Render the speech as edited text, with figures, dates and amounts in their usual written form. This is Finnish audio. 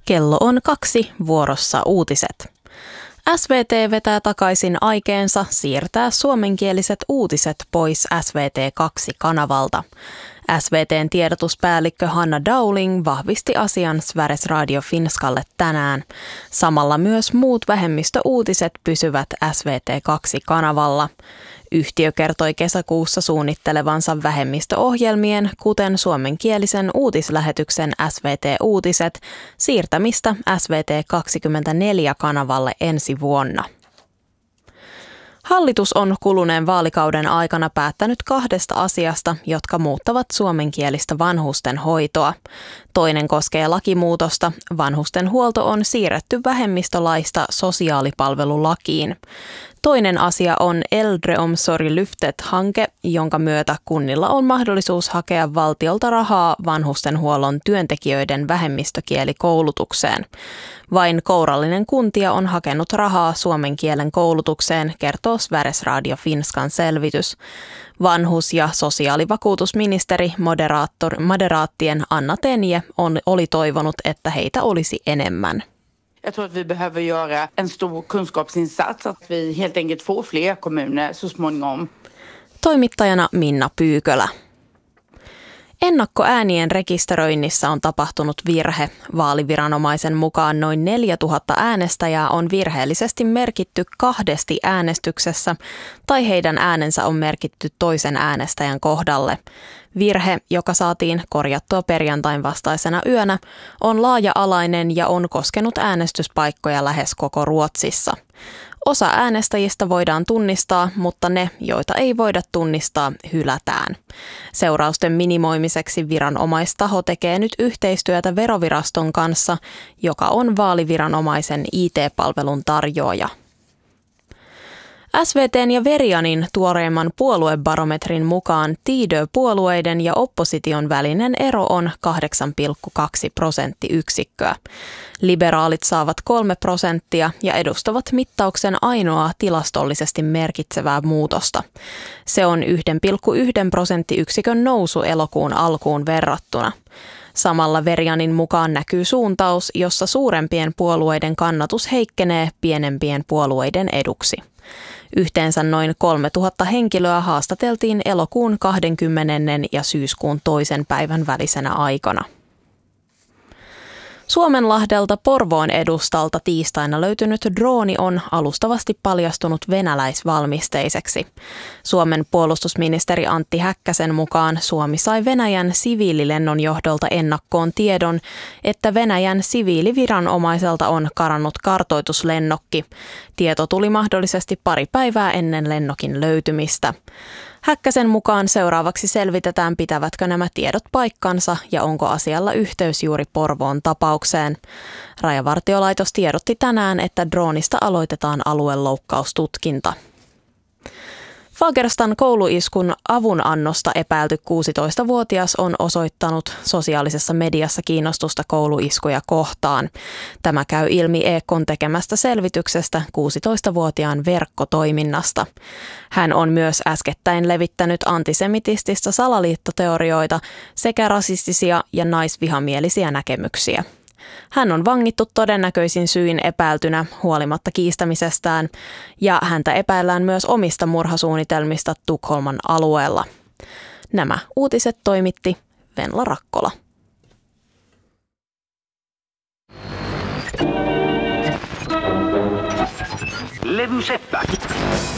Kello on 2, vuorossa uutiset. SVT vetää takaisin aikeensa siirtää suomenkieliset uutiset pois SVT2-kanavalta. SVT:n tiedotuspäällikkö Hanna Dowling vahvisti asian Sveriges Radio Finskalle tänään. Samalla myös muut vähemmistöuutiset pysyvät SVT2-kanavalla. Yhtiö kertoi kesäkuussa suunnittelevansa vähemmistöohjelmien, kuten suomenkielisen uutislähetyksen SVT-uutiset, siirtämistä SVT24-kanavalle ensi vuonna. Hallitus on kuluneen vaalikauden aikana päättänyt 2 asiasta, jotka muuttavat suomenkielistä vanhusten hoitoa. Toinen koskee lakimuutosta. Vanhustenhuolto on siirretty vähemmistölaista sosiaalipalvelulakiin. Toinen asia on Äldreomsorgslyftet-hanke, jonka myötä kunnilla on mahdollisuus hakea valtiolta rahaa vanhustenhuollon työntekijöiden vähemmistökielikoulutukseen. Vain kourallinen kuntia on hakenut rahaa suomen kielen koulutukseen, kertoo Sveriges Radio Finskan selvitys. Vanhus- ja sosiaalivakuutusministeri moderaattien Anna Tenje oli toivonut, että heitä olisi enemmän. Jag tror att vi behöver göra en stor kunskapsinsats, att vi helt enkelt får fler kommuner så småningom. Toimittajana Minna Pyykölä. Ennakkoäänien rekisteröinnissä on tapahtunut virhe. Vaaliviranomaisen mukaan noin 4000 äänestäjää on virheellisesti merkitty 2 äänestyksessä tai heidän äänensä on merkitty toisen äänestäjän kohdalle. Virhe, joka saatiin korjattua perjantain vastaisena yönä, on laaja-alainen ja on koskenut äänestyspaikkoja lähes koko Ruotsissa. Osa äänestäjistä voidaan tunnistaa, mutta ne, joita ei voida tunnistaa, hylätään. Seurausten minimoimiseksi viranomaistaho tekee nyt yhteistyötä Veroviraston kanssa, joka on vaaliviranomaisen IT-palvelun tarjoaja. SVT:n ja Verianin tuoreimman puoluebarometrin mukaan Tidö-puolueiden ja opposition välinen ero on 8,2 prosenttiyksikköä. Liberaalit saavat 3% ja edustavat mittauksen ainoaa tilastollisesti merkitsevää muutosta. Se on 1,1 prosenttiyksikön nousu elokuun alkuun verrattuna. Samalla Verianin mukaan näkyy suuntaus, jossa suurempien puolueiden kannatus heikkenee pienempien puolueiden eduksi. Yhteensä noin 3000 henkilöä haastateltiin elokuun 20. ja syyskuun 2. päivän välisenä aikana. Suomenlahdelta Porvoon edustalta tiistaina löytynyt drooni on alustavasti paljastunut venäläisvalmisteiseksi. Suomen puolustusministeri Antti Häkkäsen mukaan Suomi sai Venäjän siviililennonjohdolta ennakkoon tiedon, että Venäjän siviiliviranomaiselta on karannut kartoituslennokki. Tieto tuli mahdollisesti pari päivää ennen lennokin löytymistä. Häkkäsen mukaan seuraavaksi selvitetään, pitävätkö nämä tiedot paikkansa ja onko asialla yhteys juuri Porvoon tapaukseen. Rajavartiolaitos tiedotti tänään, että droonista aloitetaan alueloukkaustutkinta. Fagerstan kouluiskun avunannosta epäilty 16-vuotias on osoittanut sosiaalisessa mediassa kiinnostusta kouluiskuja kohtaan. Tämä käy ilmi EK:n tekemästä selvityksestä 16-vuotiaan verkkotoiminnasta. Hän on myös äskettäin levittänyt antisemitististä salaliittoteorioita sekä rasistisia ja naisvihamielisiä näkemyksiä. Hän on vangittu todennäköisin syin epäiltynä huolimatta kiistämisestään ja häntä epäillään myös omista murhasuunnitelmista Tukholman alueella. Nämä uutiset toimitti Venla Rakkola. Levyseppä.